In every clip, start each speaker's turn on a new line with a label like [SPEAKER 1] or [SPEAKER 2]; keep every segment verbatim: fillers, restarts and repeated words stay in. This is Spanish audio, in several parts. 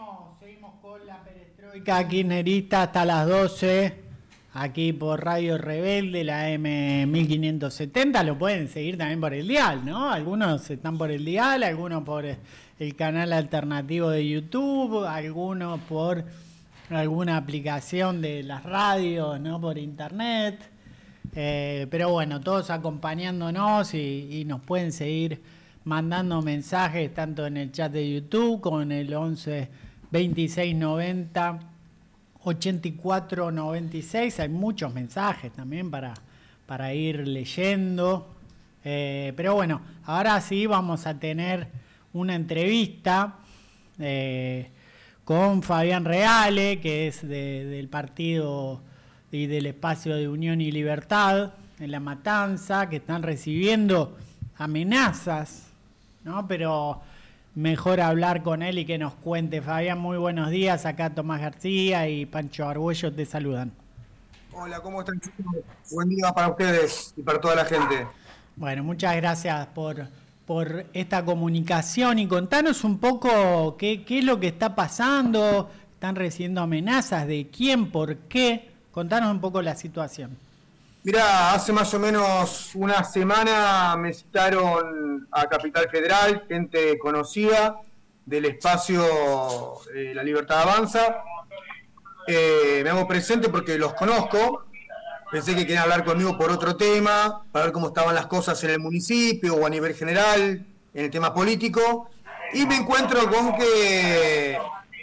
[SPEAKER 1] seguimos, seguimos con la perestroika kirchnerista hasta las doce, aquí por Radio Rebelde, la M mil quinientos setenta. Lo pueden seguir también por el dial, ¿no? Algunos están por el dial, algunos por el canal alternativo de YouTube, algunos por alguna aplicación de las radios, ¿no? Por internet. Eh, pero bueno, todos acompañándonos y, y nos pueden seguir mandando mensajes tanto en el chat de YouTube como en el once veintiséis noventa ochenta y cuatro noventa y seis. Hay muchos mensajes también para, para ir leyendo. Eh, pero bueno, ahora sí vamos a tener una entrevista eh, con Fabián Reale, que es de, del partido y del espacio de Unión y Libertad en La Matanza, que están recibiendo amenazas, ¿no? Pero mejor hablar con él y que nos cuente. Fabián, muy buenos días. Acá Tomás García y Pancho Argüello te saludan.
[SPEAKER 2] Hola, ¿cómo están, chicos? Buen día para ustedes y para toda la gente.
[SPEAKER 1] Bueno, muchas gracias por, por esta comunicación y contanos un poco qué, qué es lo que está pasando. ¿Están recibiendo amenazas? ¿De quién? ¿Por qué? Contanos un poco la situación.
[SPEAKER 2] Mirá, hace más o menos una semana me citaron a Capital Federal, gente conocida del espacio eh, La Libertad Avanza. Eh, me hago presente porque los conozco. Pensé que querían hablar conmigo por otro tema, para ver cómo estaban las cosas en el municipio o a nivel general, en el tema político. Y me encuentro con que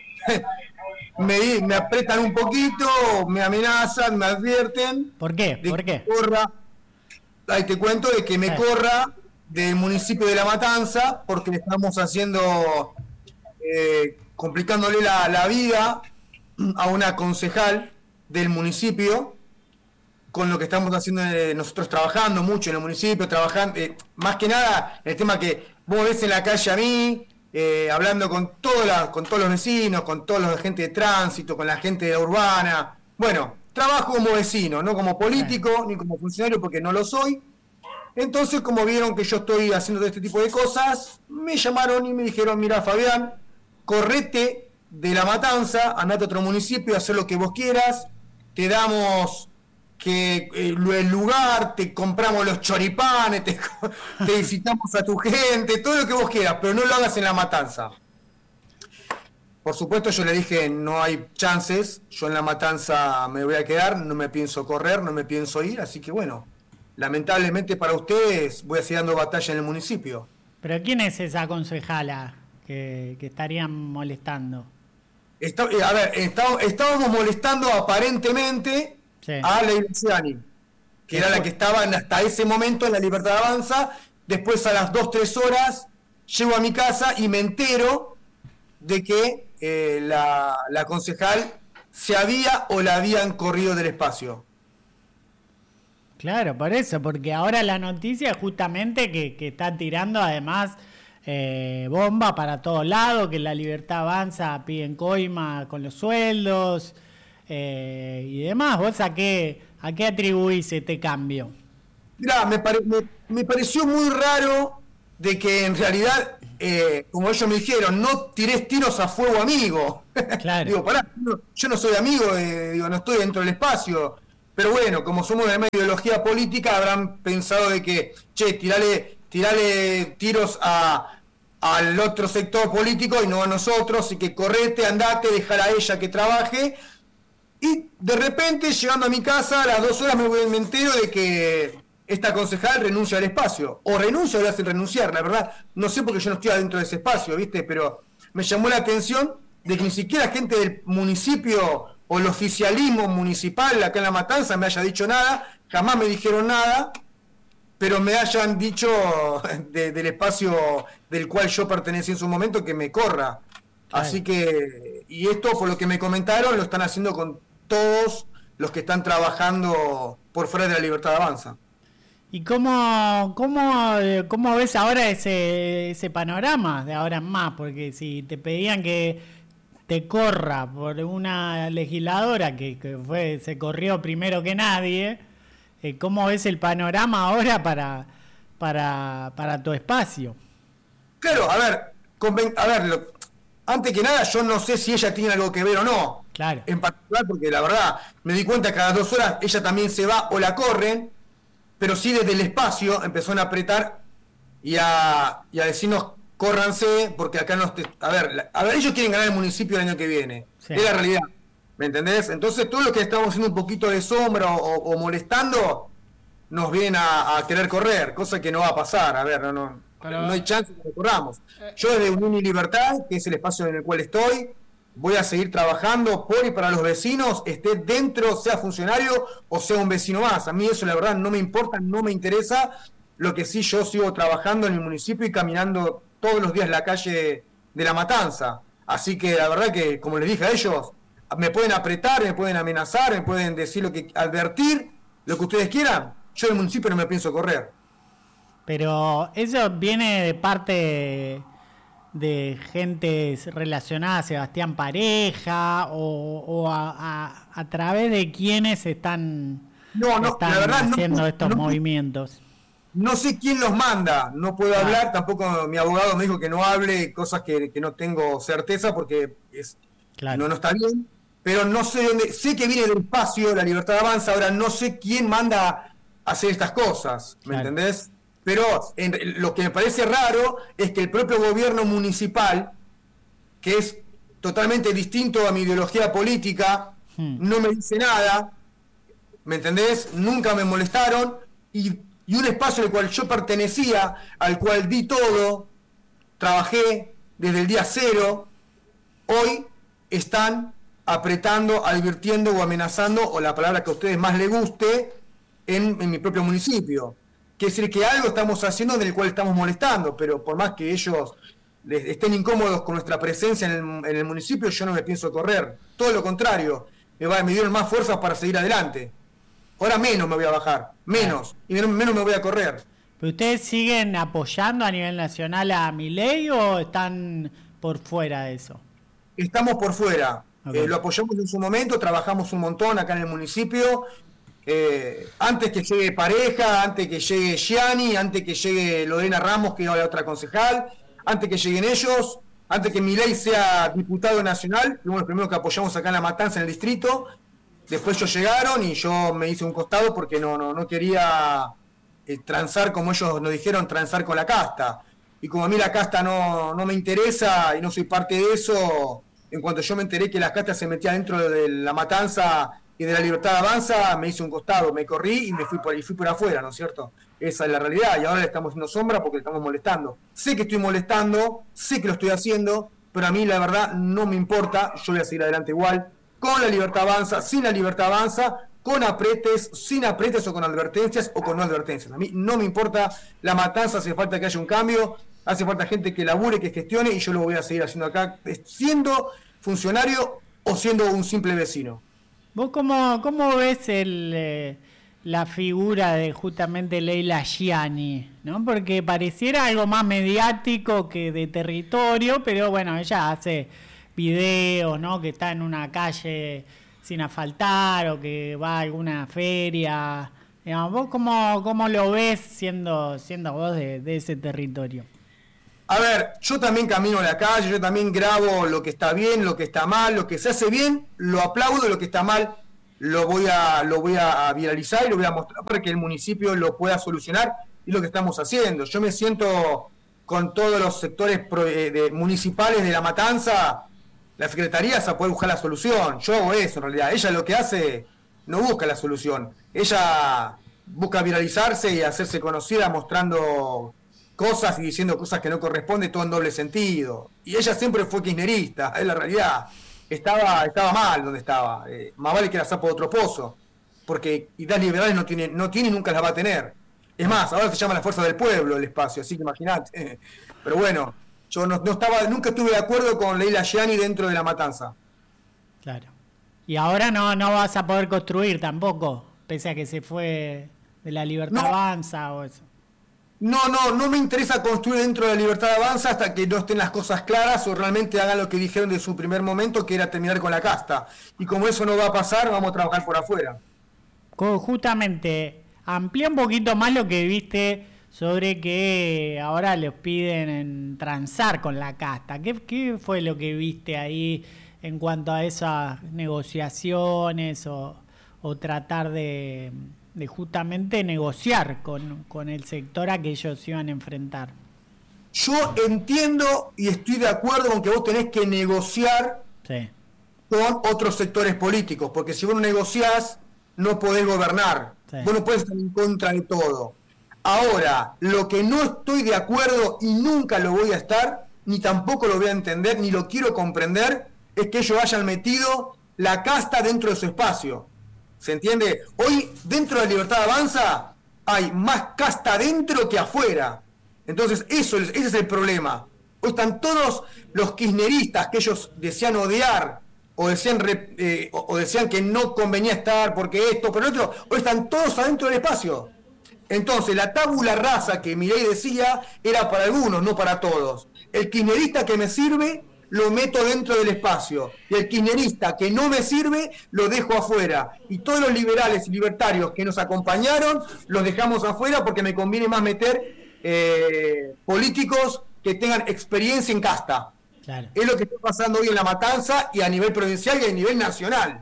[SPEAKER 2] me, me apretan un poquito, me amenazan, me advierten.
[SPEAKER 1] ¿Por qué? ¿Por qué?
[SPEAKER 2] Corra, ahí te cuento de que me
[SPEAKER 1] sí.
[SPEAKER 2] corra del municipio de La Matanza, porque le estamos haciendo, eh, complicándole la, la vida a una concejal del municipio, con lo que estamos haciendo eh, nosotros trabajando mucho en el municipio, trabajando, eh, más que nada el tema que vos ves en la calle a mí, eh, hablando con, toda la, con todos los vecinos, con toda la gente de tránsito, con la gente de la urbana. Bueno, trabajo como vecino, no como político, sí. ni como funcionario, porque no lo soy. Entonces, como vieron que yo estoy haciendo este tipo de cosas, me llamaron y me dijeron: mira, Fabián, correte de La Matanza, andate a otro municipio, haz lo que vos quieras, te damos que eh, el lugar, te compramos los choripanes, te, te visitamos a tu gente, todo lo que vos quieras, pero no lo hagas en La Matanza. Por supuesto, yo le dije: no hay chances, yo en La Matanza me voy a quedar, no me pienso correr, no me pienso ir, así que bueno, lamentablemente para ustedes voy a seguir dando batalla en el municipio.
[SPEAKER 1] ¿Pero quién es esa concejala que, que estarían molestando?
[SPEAKER 2] Está, a ver, está, estábamos molestando aparentemente sí. a Leila Ciani, que era la que estaba hasta ese momento en La Libertad Avanza. Después, a las dos, tres horas, llego a mi casa y me entero de que eh, la, la concejal se había o la habían corrido del espacio.
[SPEAKER 1] Claro, por eso, porque ahora la noticia es justamente que, que está tirando además eh, bomba para todos lados, que La Libertad Avanza piden coima con los sueldos eh, y demás. ¿Vos a qué, a qué atribuís este cambio?
[SPEAKER 2] Mirá, me, pare, me, me pareció muy raro de que en realidad, eh, como ellos me dijeron, no tirés tiros a fuego amigo.
[SPEAKER 1] Claro.
[SPEAKER 2] Digo, pará, no, yo no soy amigo, eh, digo, no estoy dentro del espacio. Pero bueno, como somos de una ideología política, habrán pensado de que, che, tirale, tirale tiros a, al otro sector político y no a nosotros, y que correte, andate, dejar a ella que trabaje. Y de repente, llegando a mi casa, a las dos horas me, me entero de que esta concejal renuncia al espacio. O renuncia o le hacen renunciar, la verdad. No sé, porque yo no estoy adentro de ese espacio, ¿viste? Pero me llamó la atención de que ni siquiera gente del municipio o el oficialismo municipal acá en La Matanza me haya dicho nada, jamás me dijeron nada, pero me hayan dicho de, del espacio del cual yo pertenecí en su momento que me corra. Claro. Así que, y esto por lo que me comentaron, lo están haciendo con todos los que están trabajando por fuera de La Libertad Avanza.
[SPEAKER 1] ¿Y cómo, cómo, cómo ves ahora ese, ese panorama de ahora en más? Porque si te pedían que te corra por una legisladora que, que fue se corrió primero que nadie, eh, ¿cómo ves el panorama ahora para, para, para tu espacio?
[SPEAKER 2] Claro, a ver, conven, a ver, lo, antes que nada, yo no sé si ella tiene algo que ver o no.
[SPEAKER 1] Claro.
[SPEAKER 2] En particular, porque la verdad, me di cuenta que cada dos horas ella también se va o la corren, pero sí desde el espacio empezaron a apretar y a, y a decirnos, córranse, porque acá no... Te, a ver, a ver, ellos quieren ganar el municipio el año que viene. Sí. Es la realidad. ¿Me entendés? Entonces, todos los que estamos haciendo un poquito de sombra o, o molestando, nos vienen a, a querer correr, cosa que no va a pasar. A ver, no, no, Pero... no hay chance de que corramos. Yo desde Unión y Libertad, que es el espacio en el cual estoy, voy a seguir trabajando por y para los vecinos, esté dentro, sea funcionario o sea un vecino más. A mí eso la verdad no me importa, no me interesa. Lo que sí, yo sigo trabajando en el municipio y caminando todos los días la calle de La Matanza. Así que la verdad que, como les dije a ellos, me pueden apretar, me pueden amenazar, me pueden decir lo que, advertir, lo que ustedes quieran. Yo del municipio no me pienso correr.
[SPEAKER 1] Pero eso viene de parte de gente relacionada a Sebastián Pareja o, o a, a, a través de quienes están,
[SPEAKER 2] no, no,
[SPEAKER 1] están
[SPEAKER 2] la verdad,
[SPEAKER 1] haciendo
[SPEAKER 2] no,
[SPEAKER 1] estos
[SPEAKER 2] no,
[SPEAKER 1] movimientos.
[SPEAKER 2] No sé quién los manda, no puedo ah. hablar, tampoco mi abogado me dijo que no hable cosas que, que no tengo certeza porque es, claro. no, no está bien, pero no sé dónde, sé que viene del espacio, la libertad avanza, ahora no sé quién manda a hacer estas cosas, ¿me claro. entendés? Pero en, lo que me parece raro es que el propio gobierno municipal, que es totalmente distinto a mi ideología política, hmm. no me dice nada, ¿me entendés? Nunca me molestaron y... Y un espacio al cual yo pertenecía, al cual di todo, trabajé desde el día cero, hoy están apretando, advirtiendo o amenazando, o la palabra que a ustedes más les guste, en, en mi propio municipio. Quiere decir que algo estamos haciendo en el cual estamos molestando, pero por más que ellos les estén incómodos con nuestra presencia en el, en el municipio, yo no me pienso correr. Todo lo contrario, me, va, me dieron más fuerzas para seguir adelante. Ahora menos me voy a bajar, menos, y menos, menos me voy a correr.
[SPEAKER 1] ¿Pero ustedes siguen apoyando a nivel nacional a Milei o están por fuera de eso?
[SPEAKER 2] Estamos por fuera. Okay. Eh, lo apoyamos en su momento, trabajamos un montón acá en el municipio. Eh, antes que llegue Pareja, antes que llegue Gianni, antes que llegue Lorena Ramos, que es la otra concejal, antes que lleguen ellos, antes que Milei sea diputado nacional, fuimos los primeros que apoyamos acá en La Matanza, en el distrito. Después ellos llegaron y yo me hice un costado porque no, no, no quería eh, transar, como ellos nos dijeron, transar con la casta. Y como a mí la casta no, no me interesa y no soy parte de eso, en cuanto yo me enteré que la casta se metía dentro de La Matanza y de la Libertad Avanza, me hice un costado, me corrí y me fui por, y fui por afuera, ¿no es cierto? Esa es la realidad y ahora le estamos haciendo sombra porque le estamos molestando. Sé que estoy molestando, sé que lo estoy haciendo, pero a mí la verdad no me importa, yo voy a seguir adelante igual. Con la Libertad Avanza, sin la Libertad Avanza, con apretes, sin apretes o con advertencias o con no advertencias. A mí no me importa La Matanza, hace falta que haya un cambio, hace falta gente que labure, que gestione y yo lo voy a seguir haciendo acá, siendo funcionario o siendo un simple vecino.
[SPEAKER 1] ¿Vos cómo, cómo ves el, eh, la figura de justamente Leila Gianni, ¿no? Porque pareciera algo más mediático que de territorio, pero bueno, ella hace... videos, ¿no? Que está en una calle sin asfaltar o que va a alguna feria. Digamos, ¿vos cómo, cómo lo ves siendo, siendo vos de, de ese territorio?
[SPEAKER 2] A ver, yo también camino a la calle, yo también grabo lo que está bien, lo que está mal, lo que se hace bien, lo aplaudo, lo que está mal lo voy a, lo voy a viralizar y lo voy a mostrar para que el municipio lo pueda solucionar y lo que estamos haciendo. Yo me siento con todos los sectores pro, eh, de, municipales de La Matanza. La secretaría se puede buscar la solución. Yo hago eso en realidad. Ella lo que hace no busca la solución. Ella busca viralizarse y hacerse conocida mostrando cosas y diciendo cosas que no corresponden, todo en doble sentido. Y ella siempre fue kirchnerista, es la realidad. Estaba, estaba mal donde estaba. Eh, más vale que la sapo de otro pozo. Porque ideas liberales no tiene, no tiene y nunca las va a tener. Es más, ahora se llama la fuerza del pueblo el espacio, así que imagínate. Pero bueno. Yo no, no estaba, nunca estuve de acuerdo con Leila Gianni dentro de La Matanza.
[SPEAKER 1] Claro. Y ahora no, no vas a poder construir tampoco, pese a que se fue de la Libertad no, Avanza o eso.
[SPEAKER 2] No, no, no me interesa construir dentro de la Libertad Avanza hasta que no estén las cosas claras o realmente hagan lo que dijeron de su primer momento, que era terminar con la casta. Y como eso no va a pasar, vamos a trabajar por afuera.
[SPEAKER 1] Justamente, amplía un poquito más lo que viste sobre que ahora les piden en transar con la casta. ¿Qué, qué fue lo que viste ahí en cuanto a esas negociaciones o, o tratar de, de justamente negociar con, con el sector a que ellos iban a enfrentar?
[SPEAKER 2] Yo entiendo y estoy de acuerdo con que vos tenés que negociar
[SPEAKER 1] Sí.
[SPEAKER 2] con otros sectores políticos, porque si vos no negociás, no podés gobernar.
[SPEAKER 1] Sí.
[SPEAKER 2] Vos no podés estar en contra de todo. Ahora, lo que no estoy de acuerdo y nunca lo voy a estar, ni tampoco lo voy a entender, ni lo quiero comprender, es que ellos hayan metido la casta dentro de su espacio. ¿Se entiende? Hoy, dentro de Libertad Avanza, hay más casta dentro que afuera. Entonces, eso es, ese es el problema. Hoy están todos los kirchneristas que ellos decían odiar, o decían, eh, o, o decían que no convenía estar porque esto, pero otro, hoy están todos adentro del espacio. Entonces, la tabula rasa que Milei decía era para algunos, no para todos. El kirchnerista que me sirve, lo meto dentro del espacio. Y el kirchnerista que no me sirve, lo dejo afuera. Y todos los liberales y libertarios que nos acompañaron, los dejamos afuera porque me conviene más meter eh, políticos que tengan experiencia en casta. Claro. Es lo que está pasando hoy en La Matanza y a nivel provincial y a nivel nacional.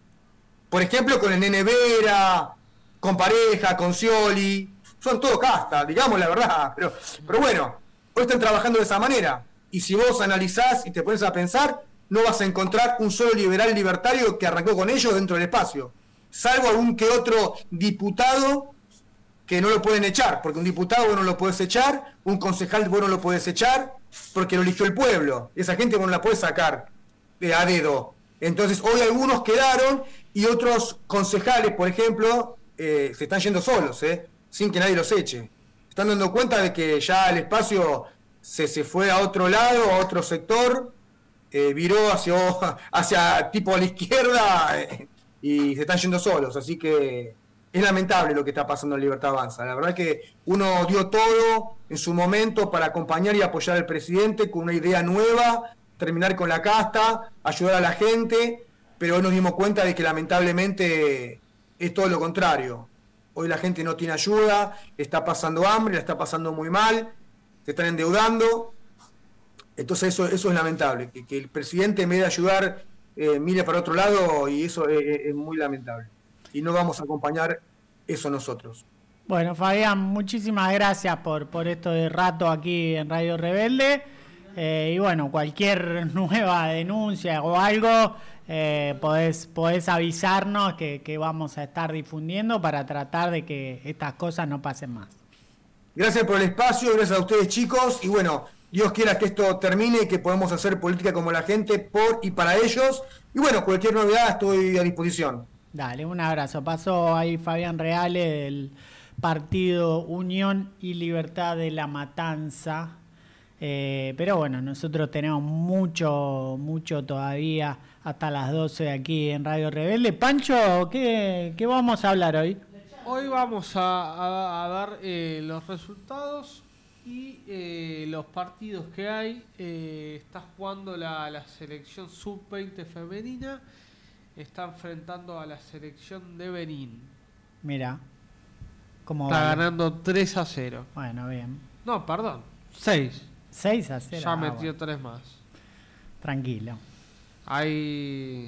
[SPEAKER 2] Por ejemplo, con el Nene Vera, con Pareja, con Scioli, son todo casta, digamos la verdad, pero, pero bueno, hoy están trabajando de esa manera, y si vos analizás y te pones a pensar, no vas a encontrar un solo liberal libertario que arrancó con ellos dentro del espacio, salvo algún que otro diputado que no lo pueden echar, porque un diputado vos no lo podés echar, un concejal vos no lo podés echar, porque lo eligió el pueblo, esa gente vos no la podés sacar de a dedo. Entonces hoy algunos quedaron y otros concejales, por ejemplo, Eh, se están yendo solos, eh, sin que nadie los eche. Están dando cuenta de que ya el espacio se, se fue a otro lado, a otro sector, eh, viró hacia, hacia tipo a la izquierda eh, y se están yendo solos. Así que es lamentable lo que está pasando en Libertad Avanza. La verdad es que uno dio todo en su momento para acompañar y apoyar al presidente con una idea nueva, terminar con la casta, ayudar a la gente, pero hoy nos dimos cuenta de que lamentablemente es todo lo contrario. Hoy la gente no tiene ayuda, está pasando hambre, la está pasando muy mal, se están endeudando. Entonces eso, eso es lamentable, que, que el presidente en vez de ayudar eh, mire para otro lado, y eso es, es muy lamentable. Y no vamos a acompañar eso nosotros.
[SPEAKER 1] Bueno, Fabián, muchísimas gracias por, por esto de rato aquí en Radio Rebelde. Eh, y bueno, cualquier nueva denuncia o algo, eh, podés, podés avisarnos que, que vamos a estar difundiendo para tratar de que estas cosas no pasen más.
[SPEAKER 2] Gracias por el espacio, gracias a ustedes chicos, y bueno, Dios quiera que esto termine y que podamos hacer política como la gente, por y para ellos, y bueno, cualquier novedad estoy a disposición.
[SPEAKER 1] Dale, un abrazo. Pasó ahí Fabián Reale del Partido Unión y Libertad de La Matanza. Eh, pero bueno, nosotros tenemos mucho, mucho todavía hasta las doce aquí en Radio Rebelde. Pancho, ¿qué, qué vamos a hablar hoy?
[SPEAKER 3] Hoy vamos a, a, a dar eh, los resultados y eh, los partidos que hay. Eh, está jugando la, la selección sub veinte femenina, está enfrentando a la selección de Benín.
[SPEAKER 1] Mira, ¿cómo
[SPEAKER 3] está
[SPEAKER 1] va?
[SPEAKER 3] ganando tres a cero.
[SPEAKER 1] Bueno, bien.
[SPEAKER 3] No, perdón, seis.
[SPEAKER 1] seis a cero.
[SPEAKER 3] Ya
[SPEAKER 1] ah,
[SPEAKER 3] metió
[SPEAKER 1] bueno.
[SPEAKER 3] tres más.
[SPEAKER 1] Tranquilo.
[SPEAKER 3] Hay...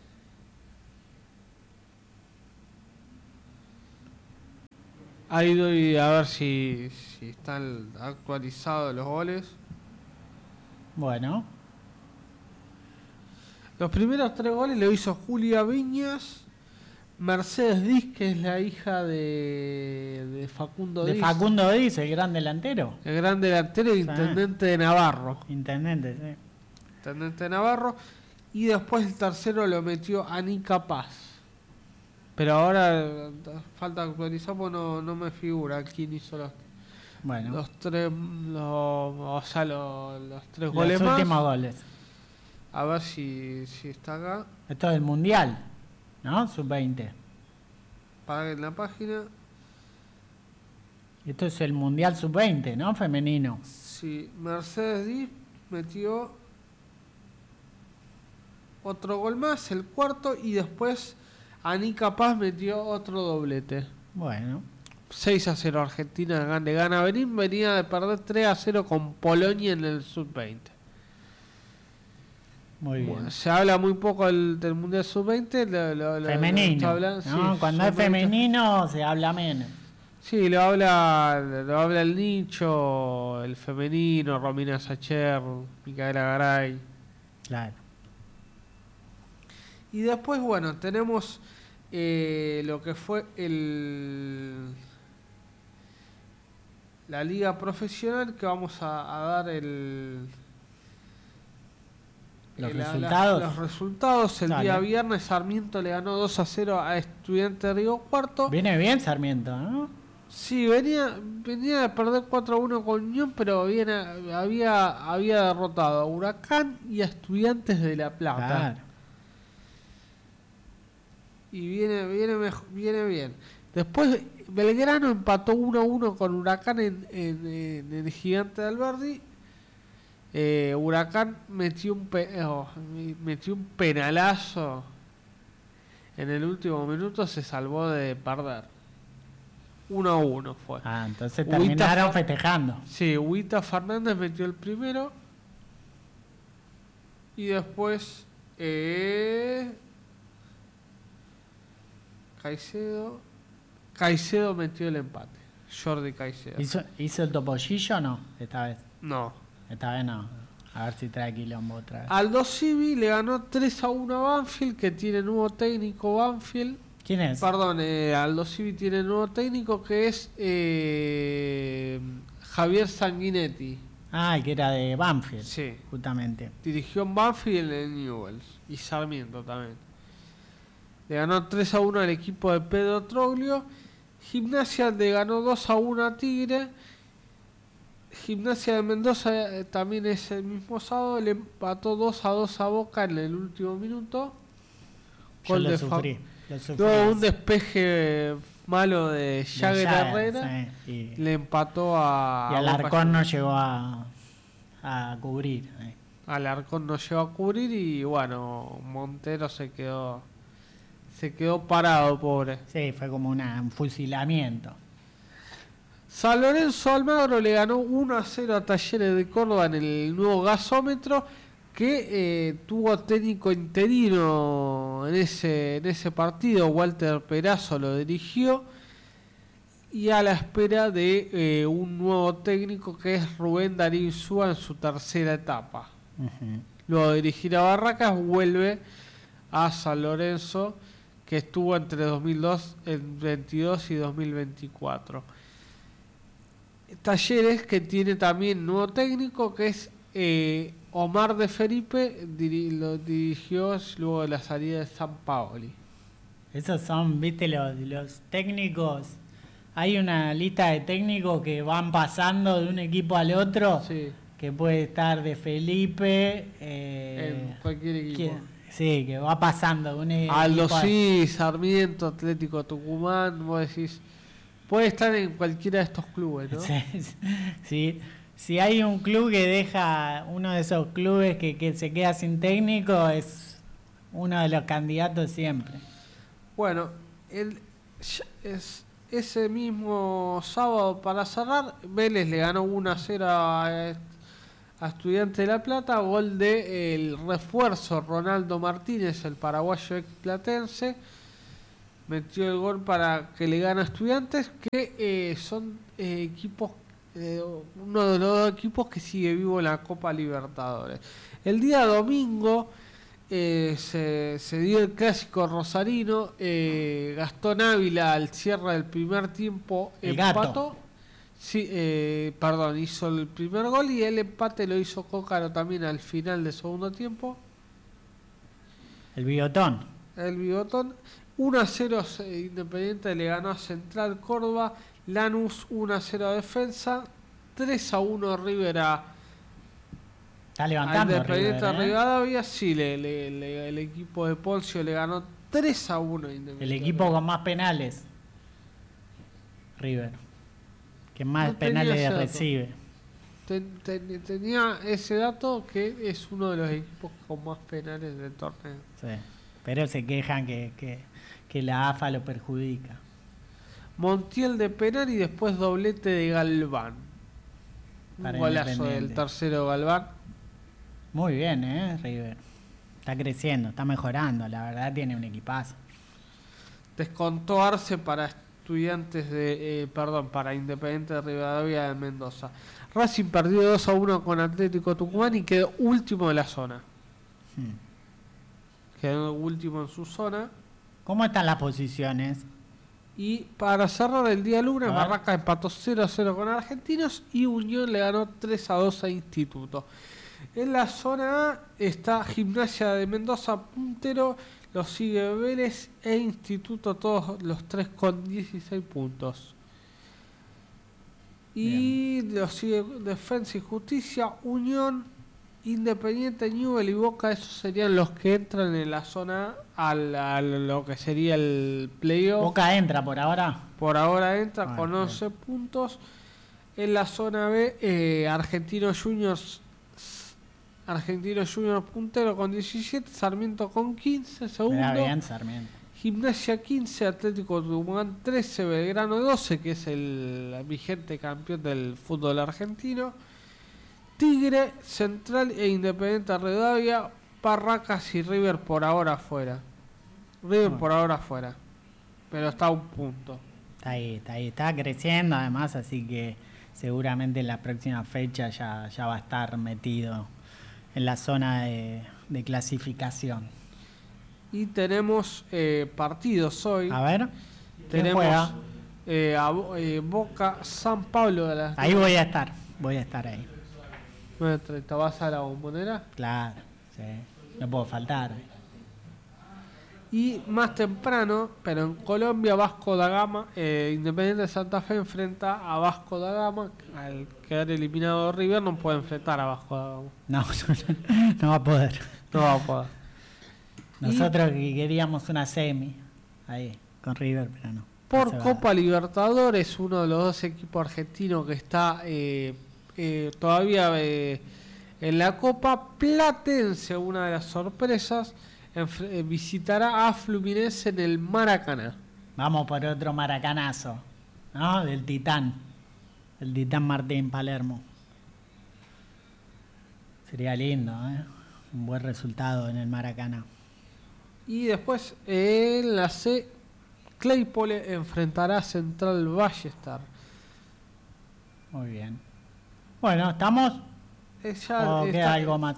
[SPEAKER 3] Ahí doy a ver si, si están actualizados los goles.
[SPEAKER 1] Bueno.
[SPEAKER 3] Los primeros tres goles lo hizo Julia Viñas, Mercedes Diz, que es la hija de, de Facundo
[SPEAKER 1] De
[SPEAKER 3] Diz.
[SPEAKER 1] Facundo Diz, el gran delantero.
[SPEAKER 3] El gran delantero e intendente de Navarro.
[SPEAKER 1] Intendente, sí.
[SPEAKER 3] Intendente de Navarro. Y después el tercero lo metió Anica Paz. Pero ahora eh, falta actualizar porque no, no me figura quién hizo los,
[SPEAKER 1] Bueno.
[SPEAKER 3] los tres, los, o sea, los, los tres
[SPEAKER 1] Los
[SPEAKER 3] goles más.
[SPEAKER 1] últimos goles.
[SPEAKER 3] A ver si, si está acá.
[SPEAKER 1] Esto es el Mundial, ¿no? sub veinte.
[SPEAKER 3] Para en la página.
[SPEAKER 1] Esto es el Mundial sub veinte, ¿no? Femenino.
[SPEAKER 3] Sí, Mercedes Diz metió otro gol más, el cuarto, y después Anica Paz metió otro doblete.
[SPEAKER 1] Bueno.
[SPEAKER 3] seis a cero Argentina le gana a Benín. Venía de perder tres a cero con Polonia en el sub veinte.
[SPEAKER 1] Muy bien.
[SPEAKER 3] Bueno, se habla muy poco del, del Mundial sub veinte. Lo, lo,
[SPEAKER 1] femenino.
[SPEAKER 3] Lo hablan,
[SPEAKER 1] ¿no?
[SPEAKER 3] sí,
[SPEAKER 1] Cuando es femenino se habla menos.
[SPEAKER 3] Sí, lo habla, lo habla el nicho, el femenino, Romina Sacher, Micaela Garay.
[SPEAKER 1] Claro.
[SPEAKER 3] Y después, bueno, tenemos eh, lo que fue el la liga profesional, que vamos a, a dar el
[SPEAKER 1] los
[SPEAKER 3] el,
[SPEAKER 1] resultados.
[SPEAKER 3] La, los resultados. El
[SPEAKER 1] Dale.
[SPEAKER 3] Día viernes Sarmiento le ganó dos a cero a Estudiantes de Río Cuarto.
[SPEAKER 1] Viene bien Sarmiento, ¿no?
[SPEAKER 3] Sí, venía venía de perder cuatro a uno con Unión, pero viene, había había derrotado a Huracán y a Estudiantes de La Plata.
[SPEAKER 1] Claro.
[SPEAKER 3] Y viene viene mejor, viene bien. Después Belgrano empató uno a uno con Huracán en, en, en el Gigante de Alberdi. Eh, Huracán metió un pe oh, metió un penalazo en el último minuto, se salvó de perder. uno a uno fue.
[SPEAKER 1] Ah, entonces
[SPEAKER 3] Huita
[SPEAKER 1] terminaron
[SPEAKER 3] Fer-
[SPEAKER 1] festejando.
[SPEAKER 3] Sí, Huita Fernández metió el primero. Y después eh, Caicedo Caicedo metió el empate. Jordi Caicedo.
[SPEAKER 1] ¿Hizo, ¿Hizo el topollillo o no? Esta vez.
[SPEAKER 3] No.
[SPEAKER 1] Esta vez no. A ver si trae quilombo otra vez.
[SPEAKER 3] Aldo Civi le ganó tres a uno a Banfield, que tiene nuevo técnico Banfield.
[SPEAKER 1] ¿Quién es?
[SPEAKER 3] Perdón, eh, Aldo Civi tiene nuevo técnico, que es eh, Javier Sanguinetti.
[SPEAKER 1] Ah, el que era de Banfield.
[SPEAKER 3] Sí.
[SPEAKER 1] Justamente.
[SPEAKER 3] Dirigió en Banfield y en Newell's. Y Sarmiento también. Le ganó tres a uno al equipo de Pedro Troglio. Gimnasia le ganó dos a uno a Tigre. Gimnasia de Mendoza eh, también es el mismo sábado. Le empató dos a dos a Boca en el último minuto.
[SPEAKER 1] Yo
[SPEAKER 3] Gol
[SPEAKER 1] lo
[SPEAKER 3] de
[SPEAKER 1] sufrí.
[SPEAKER 3] Fa-
[SPEAKER 1] Lo sufrí.
[SPEAKER 3] Luego un despeje malo de
[SPEAKER 1] De
[SPEAKER 3] Jagger
[SPEAKER 1] Jagger,
[SPEAKER 3] Herrera.
[SPEAKER 1] sí, y,
[SPEAKER 3] Le empató a.
[SPEAKER 1] y
[SPEAKER 3] a Boca
[SPEAKER 1] Alarcón no llegó a, a cubrir. eh.
[SPEAKER 3] Alarcón no llegó a cubrir y bueno, Montero se quedó. Se quedó parado, pobre.
[SPEAKER 1] Sí, fue como una, un fusilamiento.
[SPEAKER 3] San Lorenzo Almagro le ganó uno a cero a Talleres de Córdoba en el nuevo gasómetro, que eh, tuvo técnico interino en ese, en ese partido. Walter Perazo lo dirigió, y a la espera de eh, un nuevo técnico, que es Rubén Darío Insúa, en su tercera etapa.
[SPEAKER 1] Uh-huh.
[SPEAKER 3] Luego de dirigir a Barracas, vuelve a San Lorenzo, que estuvo entre dos mil veintidós y dos mil veinticuatro. Talleres, que tiene también nuevo técnico, que es eh, Omar de Felipe, diri lo dirigió luego de la salida de San Paoli.
[SPEAKER 1] Esos son, viste, los, los técnicos. Hay una lista de técnicos que van pasando de un equipo al otro,
[SPEAKER 3] Sí,
[SPEAKER 1] que puede estar de Felipe. Eh,
[SPEAKER 3] en cualquier equipo.
[SPEAKER 1] que- sí, que va pasando de un e-
[SPEAKER 3] Aldo
[SPEAKER 1] equipo a-
[SPEAKER 3] sí, Sarmiento, Atlético Tucumán, vos decís, puede estar en cualquiera de estos clubes, ¿no?
[SPEAKER 1] Sí, sí. Si hay un club que deja, uno de esos clubes que, que se queda sin técnico, es uno de los candidatos siempre.
[SPEAKER 3] Bueno, el, es, ese mismo sábado, para cerrar, Vélez le ganó uno a cero a, a Estudiantes de La Plata, gol de el refuerzo Ronaldo Martínez, el paraguayo explatense. Metió el gol para que le gane a Estudiantes, que eh, son eh, equipos, eh, uno de los dos equipos que sigue vivo en la Copa Libertadores. El día domingo eh, se, se dio el clásico rosarino. eh, Gastón Ávila, al cierre del primer tiempo,
[SPEAKER 1] El
[SPEAKER 3] empató.
[SPEAKER 1] Gato.
[SPEAKER 3] Sí, eh, perdón, hizo el primer gol, y el empate lo hizo Cócaro también al final del segundo tiempo.
[SPEAKER 1] El bigotón.
[SPEAKER 3] El bigotón. uno a cero Independiente le ganó a Central Córdoba. Lanús uno a cero a Defensa. tres a uno River a,
[SPEAKER 1] Está
[SPEAKER 3] a
[SPEAKER 1] levantando
[SPEAKER 3] Independiente
[SPEAKER 1] River, ¿eh?
[SPEAKER 3] Rivadavia. Sí, le, le- le- el equipo de Poncio le ganó tres a uno a Independiente.
[SPEAKER 1] El equipo con más penales. River. Que más
[SPEAKER 3] No tenía
[SPEAKER 1] penales
[SPEAKER 3] ese dato.
[SPEAKER 1] recibe.
[SPEAKER 3] Ten- ten- tenía ese dato, que es uno de los equipos con más penales del torneo.
[SPEAKER 1] Sí. Pero se quejan que, que, que la A F A lo perjudica.
[SPEAKER 3] Montiel de penal y después doblete de Galván. Un
[SPEAKER 1] Para
[SPEAKER 3] golazo
[SPEAKER 1] Independiente.
[SPEAKER 3] del tercero Galván.
[SPEAKER 1] Muy bien, ¿eh? River. Está creciendo, está mejorando. La verdad tiene un equipazo.
[SPEAKER 3] Descontó Arce para Estudiantes de... Eh, perdón, para Independiente de Rivadavia de Mendoza. Racing perdió dos a uno con Atlético Tucumán y quedó último de la zona.
[SPEAKER 1] Hmm.
[SPEAKER 3] Quedó último en su zona.
[SPEAKER 1] ¿Cómo están las posiciones?
[SPEAKER 3] Y para cerrar el día lunes,
[SPEAKER 1] A ver.
[SPEAKER 3] Barraca empató cero a cero con Argentinos y Unión le ganó tres a dos a Instituto. En la zona A está Gimnasia de Mendoza puntero, lo sigue Vélez e Instituto, todos los tres con dieciséis puntos. Y lo sigue Defensa y Justicia, Unión, Independiente, Newell y Boca. Esos serían los que entran en la zona A, al, a lo que sería el playoff.
[SPEAKER 1] Boca entra por ahora.
[SPEAKER 3] Por ahora entra
[SPEAKER 1] Ah,
[SPEAKER 3] con
[SPEAKER 1] bien.
[SPEAKER 3] once puntos. En la zona B, eh, Argentinos Juniors Argentinos Juniors puntero con diecisiete, Sarmiento con quince,
[SPEAKER 1] Mirá
[SPEAKER 3] segundo.
[SPEAKER 1] bien, Sarmiento.
[SPEAKER 3] Gimnasia quince, Atlético Tucumán trece, Belgrano doce, que es el vigente campeón del fútbol argentino. Tigre, Central e Independiente Rivadavia, Barracas y River por ahora afuera. River
[SPEAKER 1] Ah.
[SPEAKER 3] por ahora afuera, pero está a un punto.
[SPEAKER 1] Está ahí, está ahí. Está creciendo además, así que seguramente en la próxima fecha ya, ya va a estar metido en la zona de, de clasificación.
[SPEAKER 3] Y tenemos eh, partidos hoy.
[SPEAKER 1] A ver, ¿quién
[SPEAKER 3] Tenemos
[SPEAKER 1] juega?
[SPEAKER 3] eh, a Bo- eh, Boca San Pablo de las
[SPEAKER 1] Ahí voy a estar, voy a estar ahí.
[SPEAKER 3] nueve treinta. ¿Vas a la Bombonera?
[SPEAKER 1] Claro, sí. No puedo faltar.
[SPEAKER 3] Y más temprano, pero en Colombia, Vasco da Gama, eh, Independiente de Santa Fe enfrenta a Vasco da Gama. Al quedar eliminado River no puede enfrentar a Vasco da Gama.
[SPEAKER 1] No, no, no va a poder.
[SPEAKER 3] No va a poder.
[SPEAKER 1] Nosotros que queríamos una semi ahí con River, pero no.
[SPEAKER 3] Por
[SPEAKER 1] No se va.
[SPEAKER 3] Copa Libertadores, uno de los dos equipos argentinos que está eh, eh, todavía eh, en la Copa, Platense, una de las sorpresas, enfre- eh, visitará a Fluminense en el Maracaná.
[SPEAKER 1] Vamos por otro maracanazo, ¿no? Del Titán. El Titán Martín Palermo. Sería lindo, ¿eh? Un buen resultado en el Maracaná.
[SPEAKER 3] Y después eh, en la C, Claypole enfrentará a Central Ballester.
[SPEAKER 1] Muy bien. Bueno, ¿estamos?
[SPEAKER 3] Eh, ya
[SPEAKER 1] ¿O
[SPEAKER 3] está-
[SPEAKER 1] queda algo más?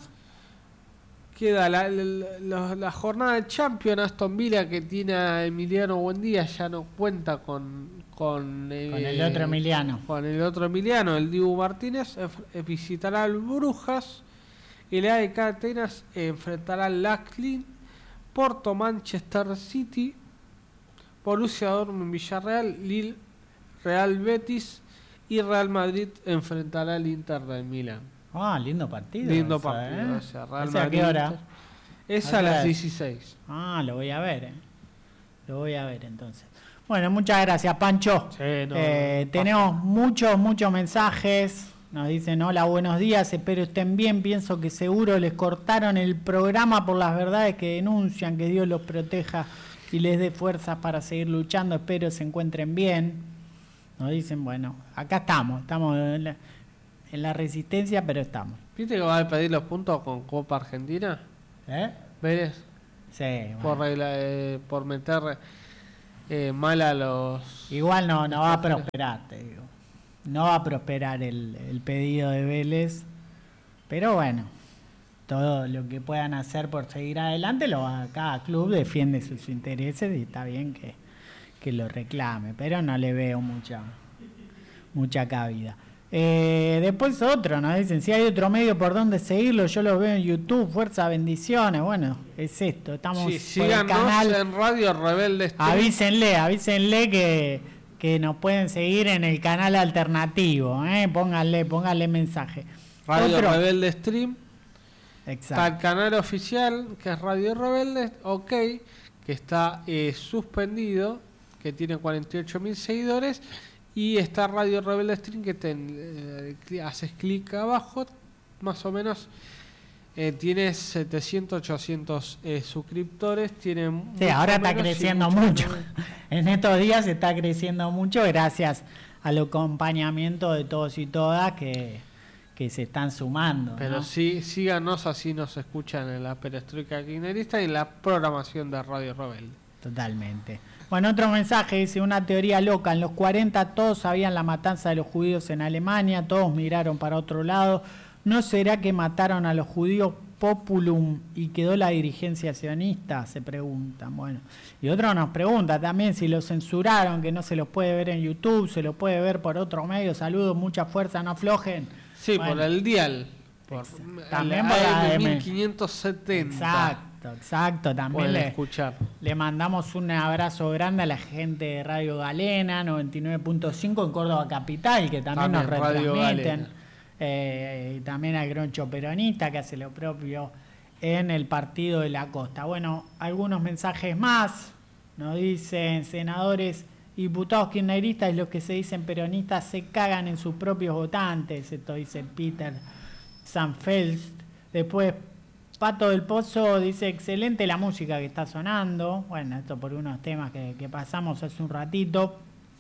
[SPEAKER 3] Queda la, la- la- la jornada de Champions. Aston Villa, que tiene a Emiliano Buendía, ya no cuenta con con, eh,
[SPEAKER 1] Con el otro Emiliano.
[SPEAKER 3] con el otro Emiliano, el Dibu Martínez. Ef- eh, visitará al Brujas. El A E K Atenas enfrentará al Lacklin. Porto, Manchester City, Borussia Dortmund, Villarreal, Lille, Real Betis y Real Madrid enfrentará al Inter de Milán.
[SPEAKER 1] Ah, lindo partido.
[SPEAKER 3] Lindo
[SPEAKER 1] ese,
[SPEAKER 3] partido,
[SPEAKER 1] ¿eh?
[SPEAKER 3] o sea, Real
[SPEAKER 1] ¿Ese a
[SPEAKER 3] Madrid,
[SPEAKER 1] qué hora?
[SPEAKER 3] Inter. Es
[SPEAKER 1] ¿A
[SPEAKER 3] a
[SPEAKER 1] qué hora
[SPEAKER 3] las
[SPEAKER 1] es?
[SPEAKER 3] dieciséis.
[SPEAKER 1] Ah, lo voy a ver, ¿eh? Lo voy a ver entonces. Bueno, muchas gracias, Pancho.
[SPEAKER 3] Sí, no,
[SPEAKER 1] Eh,
[SPEAKER 3] no,
[SPEAKER 1] tenemos muchos, muchos mensajes. Nos dicen, hola, buenos días, espero estén bien. Pienso que seguro les cortaron el programa por las verdades que denuncian. Que Dios los proteja y les dé fuerzas para seguir luchando. Espero se encuentren bien. Nos dicen, bueno, acá estamos. Estamos en la, en la resistencia, pero estamos.
[SPEAKER 3] ¿Viste que va a pedir los puntos con Copa Argentina?
[SPEAKER 1] ¿Eh?
[SPEAKER 3] Vélez,
[SPEAKER 1] Sí,
[SPEAKER 3] por,
[SPEAKER 1] bueno.
[SPEAKER 3] regla, eh, por meter eh, mal a los...
[SPEAKER 1] Igual no, no va a prosperar, te digo. No va a prosperar el, el pedido de Vélez. Pero bueno, todo lo que puedan hacer por seguir adelante, lo va- cada club defiende sus intereses y está bien que, que lo reclame. Pero no le veo mucha, mucha cabida. Eh, después otro, nos dicen, si hay otro medio por donde seguirlo, yo lo veo en YouTube, fuerza, bendiciones. Bueno, es esto, estamos
[SPEAKER 3] Sí,
[SPEAKER 1] por el
[SPEAKER 3] síganos
[SPEAKER 1] canal.
[SPEAKER 3] en Radio Rebelde Stream.
[SPEAKER 1] Avísenle, avísenle que, que nos pueden seguir en el canal alternativo, ¿eh? Pónganle, pónganle mensaje.
[SPEAKER 3] Radio
[SPEAKER 1] Otro.
[SPEAKER 3] Rebelde Stream. Está el
[SPEAKER 1] Exacto.
[SPEAKER 3] canal oficial, que es Radio Rebelde, ok, que está eh, suspendido, que tiene cuarenta y ocho mil seguidores. Y está Radio Rebelde Stream, que te, eh, cli- haces clic abajo, más o menos Eh, tiene setecientos, ochocientos eh, suscriptores. Tiene
[SPEAKER 1] sí, ahora está creciendo mucho. En estos días está creciendo mucho gracias al acompañamiento de todos y todas que, que se están sumando.
[SPEAKER 3] Pero
[SPEAKER 1] ¿no?
[SPEAKER 3] sí, síganos, así nos escuchan en la Perestroika Kirchnerista y en la programación de Radio Rebelde.
[SPEAKER 1] Totalmente. Bueno, otro mensaje dice, una teoría loca. En los cuarenta todos sabían la matanza de los judíos en Alemania, todos miraron para otro lado. ¿No será que mataron a los judíos populum y quedó la dirigencia sionista? Se preguntan. Bueno, y otro nos pregunta también si lo censuraron, que no se los puede ver en YouTube, se lo puede ver por otro medio. Saludos, mucha fuerza, no aflojen.
[SPEAKER 3] Sí,
[SPEAKER 1] bueno,
[SPEAKER 3] por el dial. Por
[SPEAKER 1] también por la
[SPEAKER 3] A
[SPEAKER 1] A M
[SPEAKER 3] mil quinientos setenta.
[SPEAKER 1] Exacto, exacto. También le,
[SPEAKER 3] escuchar.
[SPEAKER 1] le mandamos un abrazo grande a la gente de Radio Galena, noventa y nueve punto cinco en Córdoba Capital, que también, también nos retransmiten. Eh, y también al Groncho Peronista, que hace lo propio en el Partido de la Costa. Bueno, algunos mensajes más. Nos dicen, senadores y diputados kirchneristas y los que se dicen peronistas se cagan en sus propios votantes. Esto dice Peter Sanfelst. Después, Pato del Pozo dice, excelente la música que está sonando. Bueno, esto por unos temas que, que pasamos hace un ratito.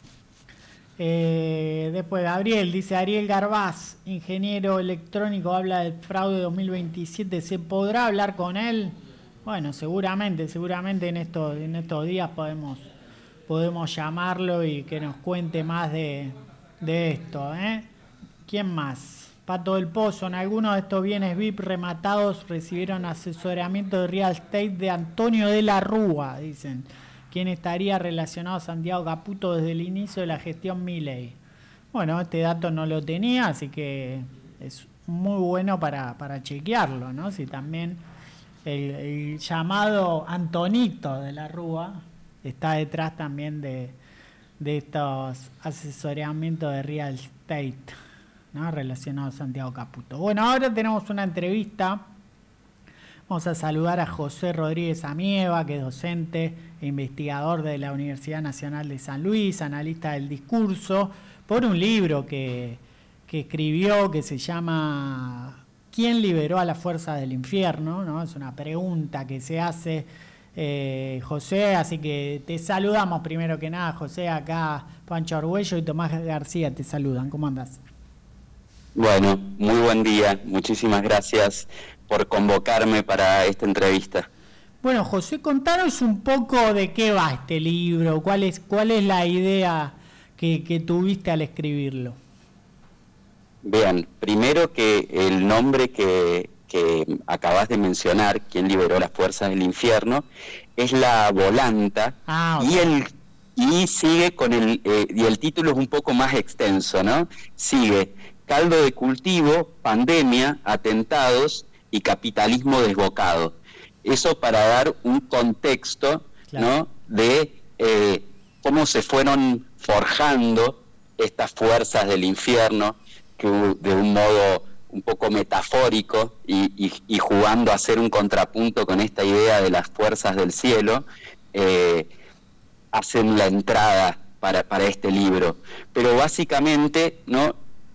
[SPEAKER 1] Eh, después Gabriel, dice Ariel Garbaz, ingeniero electrónico, habla del fraude dos mil veintisiete. ¿Se podrá hablar con él? Bueno, seguramente, seguramente en estos, en estos días podemos, podemos llamarlo y que nos cuente más de, de esto. ¿eh? ¿Quién más? Pato del Pozo, en algunos de estos bienes V I P rematados recibieron asesoramiento de real estate de Antonio de la Rúa, dicen. ¿Quién estaría relacionado a Santiago Caputo desde el inicio de la gestión Milei? Bueno, este dato no lo tenía, así que es muy bueno para, para chequearlo, ¿no? Si también el, el llamado Antonito de la Rúa está detrás también de, de estos asesoramientos de real estate, ¿no? Relacionados a Santiago Caputo. Bueno, ahora tenemos una entrevista. Vamos a saludar a José Rodríguez Amieva, que es docente e investigador de la Universidad Nacional de San Luis, analista del discurso, por un libro que, que escribió que se llama ¿Quién liberó a las fuerzas del infierno? ¿No? Es una pregunta que se hace eh, José, así que te saludamos primero que nada, José. Acá Pancho Argüello y Tomás García te saludan. ¿Cómo andás?
[SPEAKER 4] Bueno, muy buen día. Muchísimas gracias por convocarme para esta entrevista.
[SPEAKER 1] Bueno, José, contanos un poco de qué va este libro, cuál es, cuál es la idea que, que tuviste al escribirlo.
[SPEAKER 4] Vean, primero que el nombre que, que acabas de mencionar, ¿Quién liberó las fuerzas del infierno?, es la volanta, ah, okay. y el y sigue con el eh, y el título es un poco más extenso, ¿no? Sigue caldo de cultivo, pandemia, atentados y capitalismo desbocado. Eso para dar un contexto, claro, ¿no?, de eh, cómo se fueron forjando estas fuerzas del infierno, que de un modo un poco metafórico y, y, y jugando a hacer un contrapunto con esta idea de las fuerzas del cielo, eh, hacen la entrada para, para este libro. Pero básicamente, ¿no?,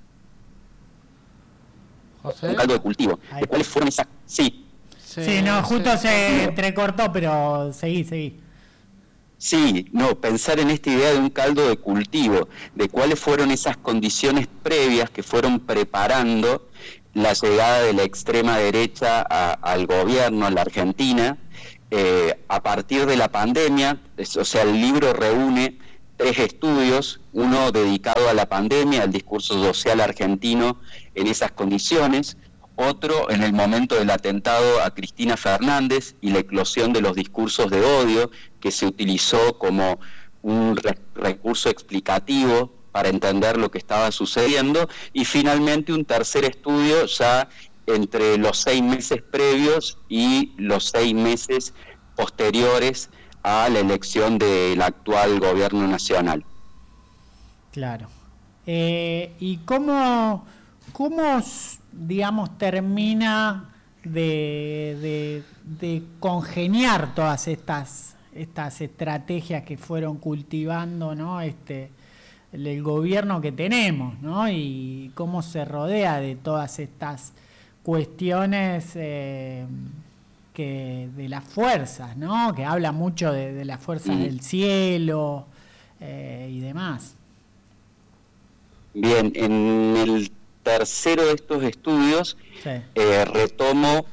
[SPEAKER 3] José,
[SPEAKER 4] un caldo de cultivo.
[SPEAKER 1] Ahí.
[SPEAKER 4] ¿De cuáles fueron esas? Sí.
[SPEAKER 1] Sí, sí no, justo sí, se entrecortó, pero seguí, seguí.
[SPEAKER 4] Sí, no, pensar en esta idea de un caldo de cultivo, de cuáles fueron esas condiciones previas que fueron preparando la llegada de la extrema derecha a, al gobierno en la Argentina, eh, a partir de la pandemia. Es, o sea, el libro reúne tres estudios, uno dedicado a la pandemia, al discurso social argentino en esas condiciones, otro en el momento del atentado a Cristina Fernández y la eclosión de los discursos de odio, que se utilizó como un re- recurso explicativo para entender lo que estaba sucediendo, y finalmente un tercer estudio ya entre los seis meses previos y los seis meses posteriores a la elección del actual gobierno nacional.
[SPEAKER 1] Claro. Eh, ¿Y cómo, cómo, digamos, termina de, de, de congeniar todas estas, estas estrategias que fueron cultivando, ¿no?, este, el, el gobierno que tenemos, ¿no?, y cómo se rodea de todas estas cuestiones eh, que de las fuerzas, ¿no? Que habla mucho de, de las fuerzas mm. del cielo eh, y demás.
[SPEAKER 4] Bien, en el tercero de estos estudios sí. eh, retomo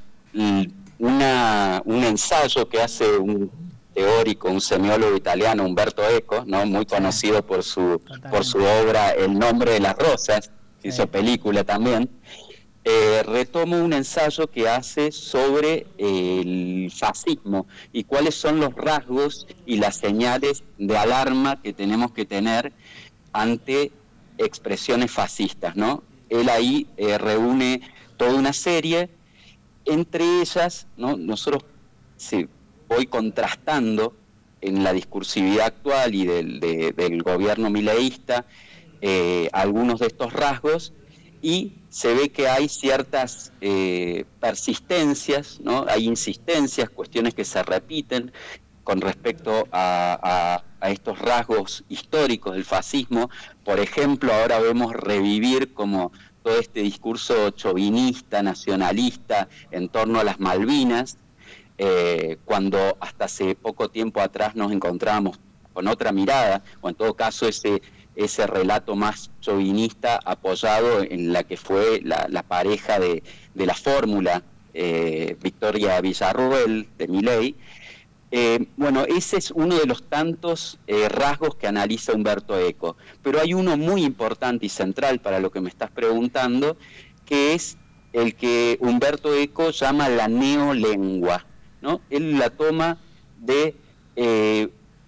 [SPEAKER 4] una, un ensayo que hace un teórico, un semiólogo italiano, Umberto Eco, ¿no? Muy sí. conocido por su, por su obra El nombre de las rosas, sí. hizo película también. Eh, retomo un ensayo que hace sobre el fascismo y cuáles son los rasgos y las señales de alarma que tenemos que tener ante expresiones fascistas, ¿no? Él ahí eh, reúne toda una serie, entre ellas, ¿no? Nosotros sí, voy contrastando en la discursividad actual y del, de, del gobierno mileísta eh, algunos de estos rasgos, y se ve que hay ciertas eh, persistencias, ¿no? Hay insistencias, cuestiones que se repiten con respecto a, a, a estos rasgos históricos del fascismo. Por ejemplo, ahora vemos revivir como todo este discurso chauvinista, nacionalista en torno a las Malvinas, eh, cuando hasta hace poco tiempo atrás nos encontrábamos con otra mirada, o en todo caso ese, ese relato más chauvinista apoyado en la que fue la, la pareja de, de la fórmula, eh, Victoria Villarroel, de Milei. Eh, bueno, ese es uno de los tantos eh, rasgos que analiza Umberto Eco, pero hay uno muy importante y central para lo que me estás preguntando, que es el que Umberto Eco llama la neolengua, ¿no? Él la toma de eh,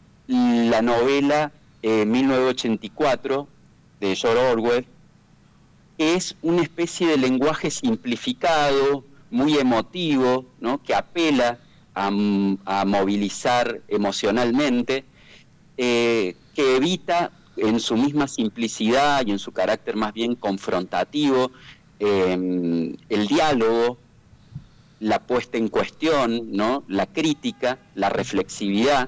[SPEAKER 4] la novela eh, mil novecientos ochenta y cuatro de George Orwell, que es una especie de lenguaje simplificado, muy emotivo, ¿no? Que apela A, a movilizar emocionalmente, eh, que evita en su misma simplicidad y en su carácter más bien confrontativo eh, el diálogo, la puesta en cuestión, ¿no? La crítica, la reflexividad,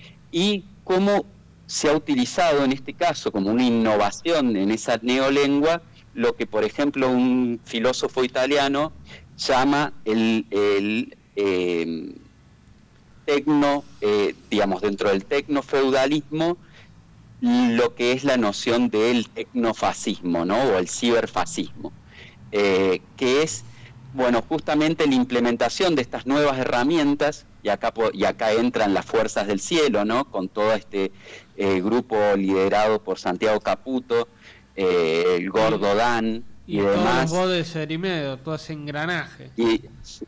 [SPEAKER 4] y cómo se ha utilizado en este caso como una innovación en esa neolengua lo que, por ejemplo, un filósofo italiano llama el... el eh, tecno, eh, digamos, dentro del tecnofeudalismo, lo que es la noción del tecnofascismo, ¿no? O el ciberfascismo, eh, que es, bueno, justamente la implementación de estas nuevas herramientas, y acá, y acá entran las fuerzas del cielo, ¿no? Con todo este eh, grupo liderado por Santiago Caputo, eh, el Gordo Dan,
[SPEAKER 3] y, y demás. Todo de Serimedo, todo ese engranaje.
[SPEAKER 4] Y,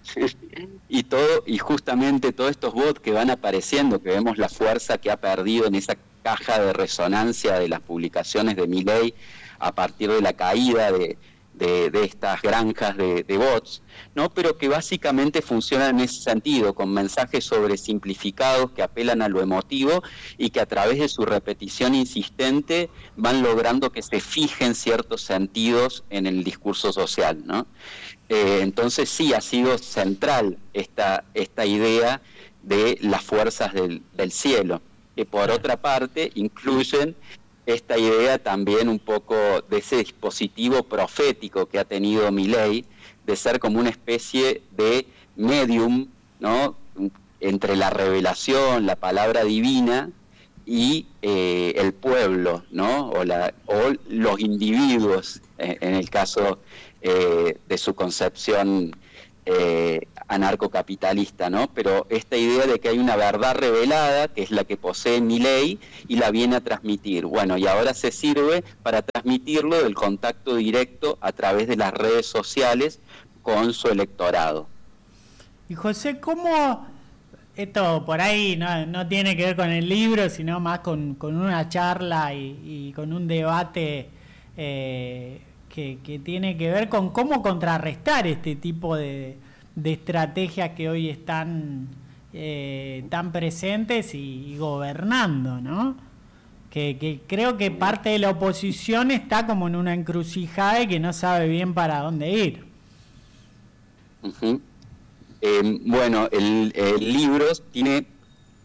[SPEAKER 4] y todo, y justamente todos estos bots que van apareciendo, que vemos la fuerza que ha perdido en esa caja de resonancia de las publicaciones de Milei a partir de la caída de, de, de estas granjas de, de bots, ¿no? Pero que básicamente funcionan en ese sentido, con mensajes sobresimplificados que apelan a lo emotivo y que a través de su repetición insistente van logrando que se fijen ciertos sentidos en el discurso social, ¿no? Eh, entonces sí, ha sido central esta, esta idea de las fuerzas del, del cielo, que por otra parte incluyen esta idea también un poco de ese dispositivo profético que ha tenido Milei, de ser como una especie de medium, ¿no? Entre la revelación, la palabra divina y eh, el pueblo, ¿no? O, la, o los individuos, eh, en el caso eh, de su concepción eh, anarcocapitalista, ¿no? Pero esta idea de que hay una verdad revelada, que es la que posee Milei, y la viene a transmitir. Bueno, y ahora se sirve para transmitirlo del contacto directo a través de las redes sociales con su electorado.
[SPEAKER 1] Y José, ¿cómo esto por ahí no, no tiene que ver con el libro, sino más con, con una charla y, y con un debate eh, que, que tiene que ver con cómo contrarrestar este tipo de, de estrategias que hoy están eh, tan presentes y, y gobernando, ¿no? Que, que creo que parte de la oposición está como en una encrucijada y que no sabe bien para dónde ir.
[SPEAKER 4] Uh-huh. Eh, bueno, el, el libro tiene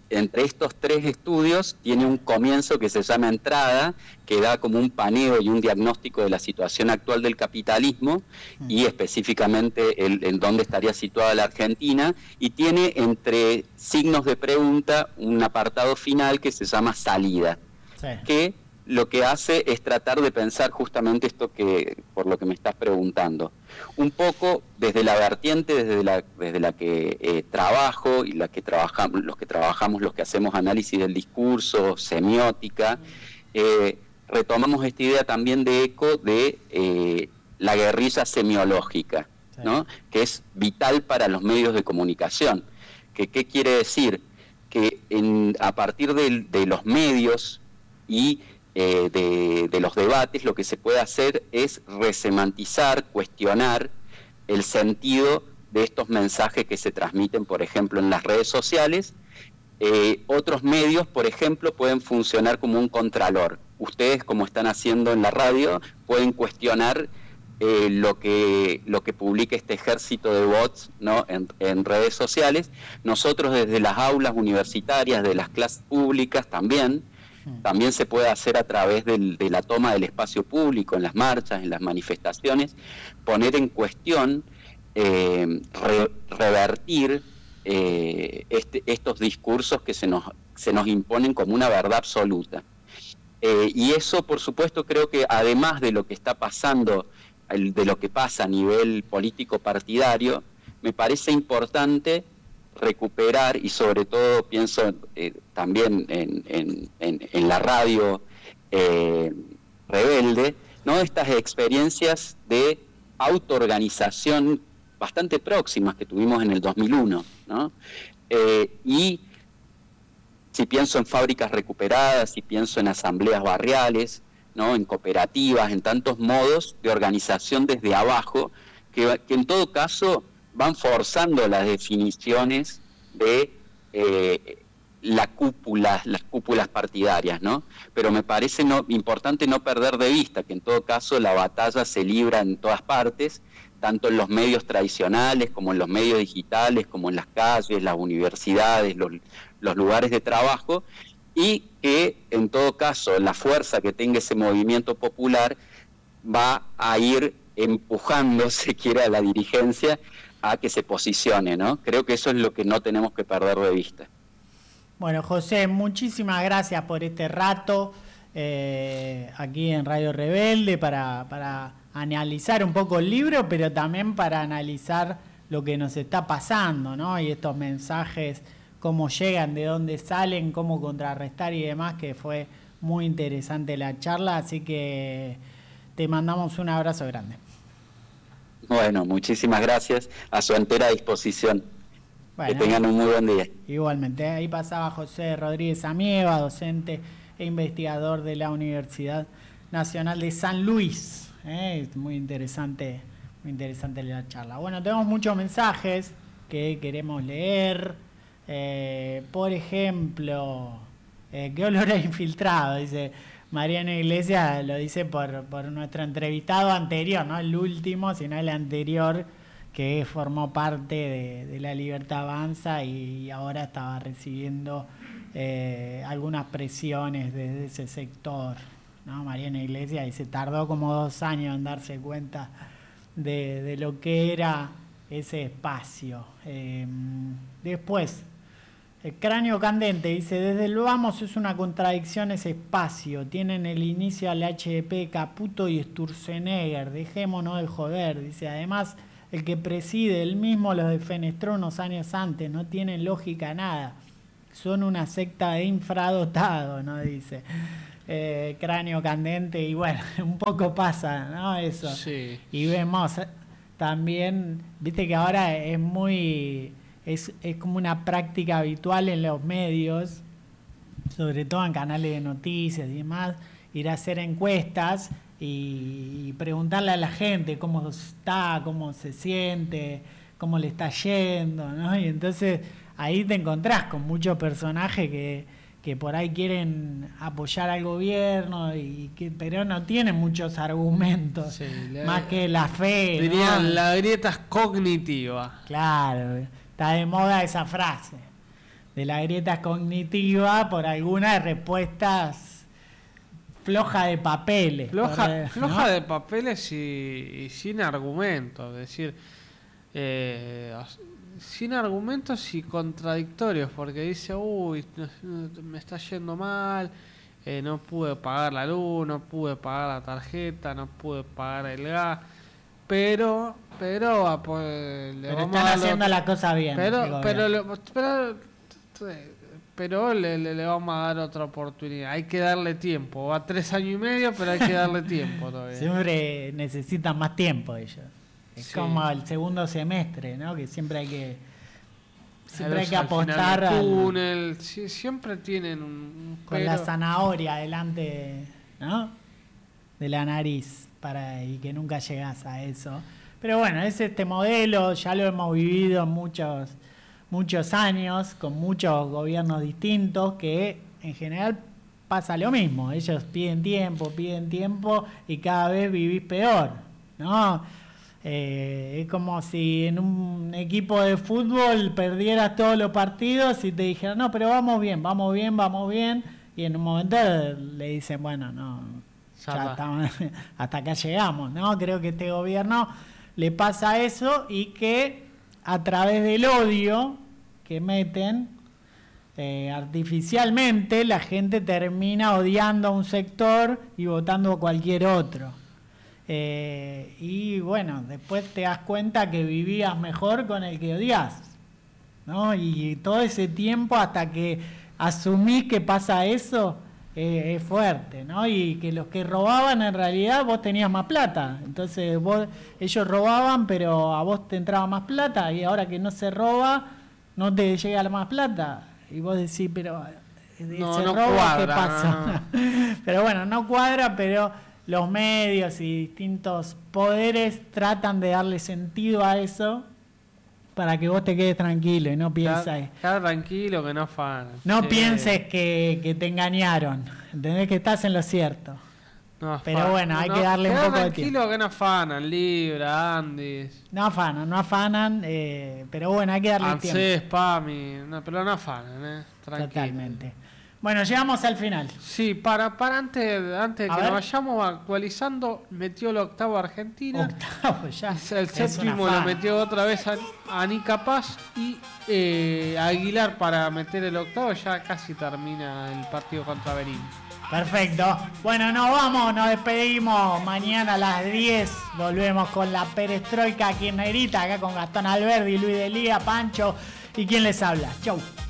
[SPEAKER 4] entre estos tres estudios tiene un comienzo que se llama Entrada, que da como un paneo y un diagnóstico de la situación actual del capitalismo y específicamente el, en dónde estaría situada la Argentina, y tiene entre signos de pregunta un apartado final que se llama Salida, sí. que lo que hace es tratar de pensar justamente esto que por lo que me estás preguntando. Un poco desde la vertiente, desde la, desde la que eh, trabajo y la que trabajamos, los que trabajamos, los que hacemos análisis del discurso, semiótica, eh, retomamos esta idea también de Eco de eh, la guerrilla semiológica, sí. ¿no? Que es vital para los medios de comunicación. Que, ¿qué quiere decir? Que en, a partir de, de los medios y Eh, de, de los debates, lo que se puede hacer es resemantizar, cuestionar el sentido de estos mensajes que se transmiten, por ejemplo, en las redes sociales. Eh, otros medios, por ejemplo, pueden funcionar como un contralor. Ustedes, como están haciendo en la radio, pueden cuestionar eh, lo que lo que publica este ejército de bots, ¿no? en, en redes sociales. Nosotros desde las aulas universitarias, de las clases públicas también, también se puede hacer a través del, de la toma del espacio público, en las marchas, en las manifestaciones, poner en cuestión, eh, re, revertir eh, este, estos discursos que se nos, se nos imponen como una verdad absoluta. Eh, y eso, por supuesto, creo que además de lo que está pasando, el, de lo que pasa a nivel político partidario, me parece importante recuperar, y sobre todo pienso eh, también en, en, en, en la radio eh, rebelde, ¿no? Estas experiencias de autoorganización bastante próximas que tuvimos en el dos mil uno, ¿no? Eh, y si pienso en fábricas recuperadas, si pienso en asambleas barriales, ¿no? En cooperativas, en tantos modos de organización desde abajo, que, que en todo caso van forzando las definiciones de eh, la cúpula, las cúpulas partidarias, ¿no? Pero me parece no, importante no perder de vista que en todo caso la batalla se libra en todas partes, tanto en los medios tradicionales como en los medios digitales, como en las calles, las universidades, los, los lugares de trabajo, y que en todo caso la fuerza que tenga ese movimiento popular va a ir empujando, se quiere, a la dirigencia a que se posicione, ¿no? Creo que eso es lo que no tenemos que perder de vista.
[SPEAKER 1] Bueno, José, muchísimas gracias por este rato eh, aquí en Radio Rebelde para, para analizar un poco el libro, pero también para analizar lo que nos está pasando, ¿no? Y estos mensajes, cómo llegan, de dónde salen, cómo contrarrestar y demás, que fue muy interesante la charla, así que te mandamos un abrazo grande.
[SPEAKER 4] Bueno, muchísimas gracias, a su entera disposición. Bueno, que tengan un muy buen día.
[SPEAKER 1] Igualmente, ahí pasaba José Rodríguez Amieva, docente e investigador de la Universidad Nacional de San Luis. ¿eh? Muy interesante, muy interesante la charla. Bueno, tenemos muchos mensajes que queremos leer. Eh, por ejemplo, eh, ¿qué olor a infiltrado? Dice Mariana Iglesias, lo dice por, por nuestro entrevistado anterior, no el último, sino el anterior, que formó parte de, de La Libertad Avanza y ahora estaba recibiendo eh, algunas presiones desde ese sector, ¿no? Mariana Iglesias, y se tardó como dos años en darse cuenta de, de lo que era ese espacio. Eh, después, el Cráneo Candente dice, desde el Vamos es una contradicción ese espacio, tienen el inicio al H D P, Caputo y Sturzenegger, dejémonos de joder, dice, además el que preside él mismo los defenestró unos años antes, no tienen lógica nada, son una secta de infradotados, ¿no? Dice eh, Cráneo Candente, y bueno, un poco pasa, ¿no? Eso.
[SPEAKER 3] Sí.
[SPEAKER 1] Y vemos también, viste que ahora es muy... Es, es como una práctica habitual en los medios, sobre todo en canales de noticias y demás, ir a hacer encuestas y, y preguntarle a la gente cómo está, cómo se siente, cómo le está yendo, ¿no? Y entonces ahí te encontrás con muchos personajes que, que por ahí quieren apoyar al gobierno, y que, pero no tienen muchos argumentos, sí, la, más que la fe.
[SPEAKER 3] Dirían,
[SPEAKER 1] ¿no?
[SPEAKER 3] La grieta es cognitiva.
[SPEAKER 1] Claro. Está de moda esa frase. de la grieta cognitiva por algunas respuestas flojas de papeles.
[SPEAKER 3] Floja,
[SPEAKER 1] por,
[SPEAKER 3] floja
[SPEAKER 1] ¿no?
[SPEAKER 3] de papeles y, y sin argumentos, es decir, eh, sin argumentos y contradictorios, porque dice, uy, no, no, me está yendo mal, eh, no pude pagar la luz, no pude pagar la tarjeta, no pude pagar el gas, pero, pero, ah, pues, le
[SPEAKER 1] Pero
[SPEAKER 3] vamos
[SPEAKER 1] están
[SPEAKER 3] a dar
[SPEAKER 1] haciendo
[SPEAKER 3] lo-
[SPEAKER 1] la cosa bien.
[SPEAKER 3] pero,
[SPEAKER 1] digo,
[SPEAKER 3] pero,
[SPEAKER 1] bien.
[SPEAKER 3] le- pero, pero le, le, le vamos a dar otra oportunidad. Hay que darle tiempo. Va tres años y medio, pero hay que darle tiempo todavía.
[SPEAKER 1] Siempre necesitan más tiempo ellos. Es
[SPEAKER 3] Sí.
[SPEAKER 1] como el segundo semestre, ¿no? Que siempre hay que siempre hay
[SPEAKER 3] Al
[SPEAKER 1] que
[SPEAKER 3] final
[SPEAKER 1] apostar
[SPEAKER 3] del
[SPEAKER 1] al-
[SPEAKER 3] túnel. Sí, siempre tienen un, un
[SPEAKER 1] con
[SPEAKER 3] pero.
[SPEAKER 1] la zanahoria delante, ¿no? De la nariz para y que nunca llegas a eso. Pero bueno, es este modelo, ya lo hemos vivido muchos muchos años con muchos gobiernos distintos que en general pasa lo mismo. Ellos piden tiempo, piden tiempo y cada vez vivís peor, ¿no? Eh, es como si en un equipo de fútbol perdieras todos los partidos y te dijeran, no, pero vamos bien, vamos bien, vamos bien. Y en un momento le dicen, bueno, no,
[SPEAKER 3] Ya
[SPEAKER 1] ya
[SPEAKER 3] va.
[SPEAKER 1] estamos, hasta acá llegamos, ¿no? Creo que este gobierno le pasa eso y que a través del odio que meten eh, artificialmente, la gente termina odiando a un sector y votando a cualquier otro. Eh, y bueno, después te das cuenta que vivías mejor con el que odias, ¿no? Y todo ese tiempo hasta que asumís que pasa eso, eh, es fuerte, ¿no? Y que los que robaban en realidad vos tenías más plata. Entonces vos, ellos robaban, pero a vos te entraba más plata y ahora que no se roba, no te llega la más plata. Y vos decís, pero de
[SPEAKER 3] No,
[SPEAKER 1] ese
[SPEAKER 3] no
[SPEAKER 1] robo,
[SPEAKER 3] cuadra,
[SPEAKER 1] ¿qué pasa? Pero bueno, no cuadra, pero los medios y distintos poderes tratan de darle sentido a eso para que vos te quedes tranquilo y no pienses,
[SPEAKER 3] Queda, queda tranquilo que no afanan.
[SPEAKER 1] no
[SPEAKER 3] Sí.
[SPEAKER 1] pienses que, que te engañaron, entendés que estás en lo cierto.
[SPEAKER 3] No
[SPEAKER 1] Pero
[SPEAKER 3] afanan.
[SPEAKER 1] bueno, hay
[SPEAKER 3] No,
[SPEAKER 1] que darle un
[SPEAKER 3] queda
[SPEAKER 1] poco de
[SPEAKER 3] tranquilo que no afanan. Libra, Andis,
[SPEAKER 1] No afanan, no afanan, eh, pero bueno, hay que darle tiempo.
[SPEAKER 3] ANSES, PAMI, no, pero no afanan, eh. Tranquilo.
[SPEAKER 1] Totalmente. Bueno, llegamos al final.
[SPEAKER 3] Sí, para, para antes, antes de
[SPEAKER 1] A
[SPEAKER 3] que
[SPEAKER 1] ver.
[SPEAKER 3] nos vayamos actualizando, metió el octavo Argentina.
[SPEAKER 1] Octavo ya.
[SPEAKER 3] Es el
[SPEAKER 1] Es una
[SPEAKER 3] séptimo lo
[SPEAKER 1] afana.
[SPEAKER 3] metió otra vez a, a Nica Paz y eh, Aguilar para meter el octavo. Ya casi termina el partido contra Benín.
[SPEAKER 1] Perfecto. Bueno, nos vamos, nos despedimos. Mañana a las diez volvemos con la perestroika kirchnerita, acá con Gastón Alberdi, Luis Delía, Pancho y quien les habla. Chau.